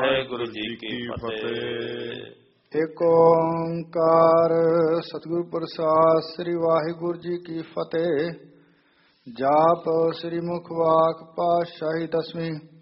ਵਾਹਿਗੁਰੂ ਜੀ ਕੀ ਫਤਿਹ। ਏਕ ਓੰਕਾਰ ਸਤਿਗੁਰ ਪ੍ਰਸਾਦਿ ਸ੍ਰੀ ਵਾਹਿਗੁਰੂ ਜੀ ਕੀ ਫਤਿਹ। ਜਾਪ ਸ੍ਰੀ ਮੁਖ ਵਾਕ ਪਾਤਸ਼ਾਹੀ ਦਸਵੀਂ।